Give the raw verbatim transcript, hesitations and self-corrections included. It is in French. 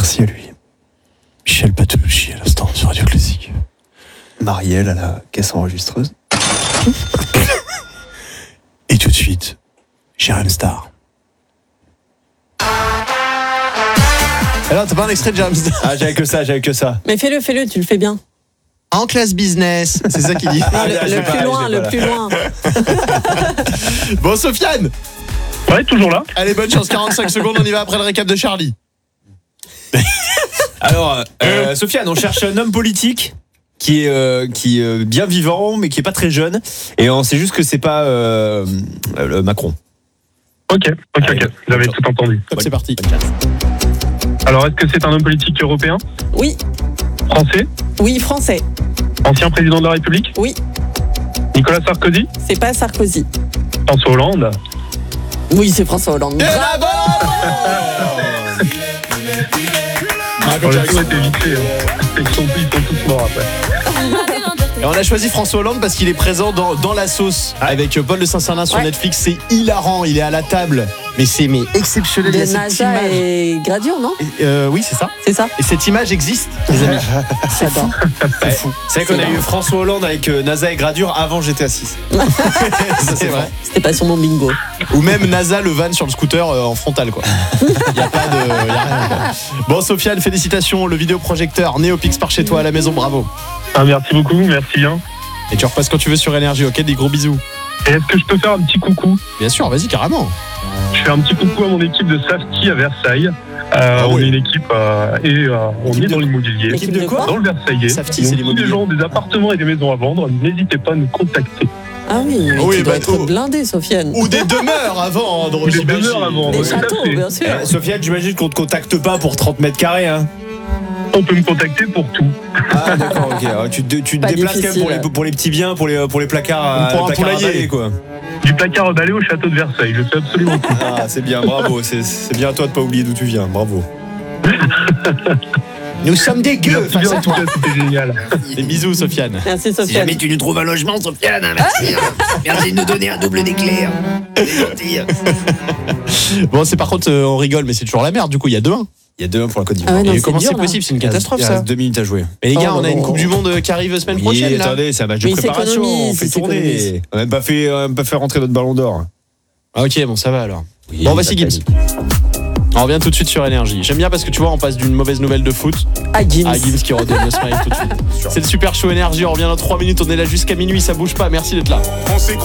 Merci à lui. Michel Patoulouchi à l'instant sur Radio Classique. Marielle à la caisse enregistreuse. Et tout de suite, Jérém Star. Alors, t'as pas un extrait de Jérém Star? Ah, j'avais que ça, j'avais que ça. Mais fais-le, fais-le, tu le fais bien. En classe business, c'est ça qu'il dit. Non, le, Ah, je le l'ai plus pas, loin, je l'ai le pas, plus loin. Bon, Sofiane. Ouais, toujours là. Allez, bonne chance, quarante-cinq secondes, on y va après le récap de Charlie. Alors, euh, Sofiane, on cherche un homme politique qui est, euh, qui est euh, bien vivant, mais qui est pas très jeune. Et on sait juste que c'est pas euh, euh, Macron. Ok, ok, Allez, ok. Vous avez tout entendu. Top, c'est parti. Alors, est-ce que c'est un homme politique européen, Oui, français, oui, français. ancien président de la République, Oui, Nicolas Sarkozy, c'est pas Sarkozy. François Hollande? Oui, c'est François Hollande. Bravo. On a tout été vite fait. hein. Ils sont, ils sont tous morts après. Et on a choisi François Hollande parce qu'il est présent dans, dans La Sauce avec Paul de Saint-Cernin sur Ouais. Netflix. C'est hilarant, il est à la table. Mais c'est mais exceptionnel. Il y a De cette NASA image. et Gradure, non? Et, euh, oui, c'est ça. C'est ça? Et cette image existe, les amis. J'adore. C'est fou. C'est vrai qu'on a C'est eu François Hollande avec euh, NASA et Gradure avant G T A six. Ça, c'est vrai. C'était pas sur mon bingo. Ou même NASA le van sur le scooter euh, en frontal quoi. Il y a pas de, y a rien, quoi. Bon Sofiane, félicitations, le vidéoprojecteur Néopix par chez toi à la maison, bravo. Ah, merci beaucoup, merci bien. Et tu repasses quand tu veux sur Énergie, ok? Des gros bisous. Et est-ce que je peux faire un petit coucou? Bien sûr, vas-y carrément. Je fais un petit coucou à mon équipe de Safety à Versailles. Euh, Ah on oui. est une équipe euh, et euh, on Équipe est de- dans l'immobilier. Équipe de quoi? Dans le Versaillais. Safety, Donc, c'est si l'immobilier. les gens ont des appartements et des maisons à vendre, n'hésitez pas à nous contacter. Ah oui, mais Oui, tu dois bah, être oh. blindé, Sofiane. Ou des demeures avant, Ou des j'imagine. demeures avant. Des tout à châteaux, fait. bien sûr. Eh, Sofiane, j'imagine qu'on te contacte pas pour trente mètres carrés, hein. On peut me contacter pour tout. Ah d'accord, ok. Alors, tu te, tu te Pas déplaces quand même pour les, difficile. pour les petits biens, pour les, pour les placards, à- Pour un placards à poulailler. balai, quoi. Du placard emballé au château de Versailles, je fais absolument tout. Ah, c'est bien, bravo. C'est, c'est bien à toi de pas oublier d'où tu viens, bravo. Nous sommes des gueux. Merci bien en tout cas, c'était génial. Des bisous Sofiane. Merci, Sofiane. tu nous trouves un logement, Sofiane, merci. Merci de nous donner un double d'éclair. Bon c'est par contre euh, on rigole mais c'est toujours la merde du coup il y a deux un. Il y a deux un pour la Côte Ah d'Ivoire. ouais, non, Et c'est comment dur, c'est là. possible? C'est une Il reste- catastrophe il ça. reste deux minutes à jouer. Mais les gars, Oh, on a non. une Coupe du Monde qui arrive semaine Oui, prochaine là. attendez, c'est un match de Mais il préparation. s'économise, On fait il tourner. s'économise. On n'a même pas fait, on a même pas fait rentrer notre ballon d'or. Ah, ok, bon ça va alors. Oui, Bon, pas voici de Gims. panique. On revient tout de suite sur Énergie. J'aime bien parce que tu vois, on passe d'une mauvaise nouvelle de foot Ah, Gims. à Gims qui redonne le smile tout de suite. C'est le super show Énergie. On revient dans trois minutes. On est là jusqu'à minuit. Ça bouge pas. Merci d'être là. On s'est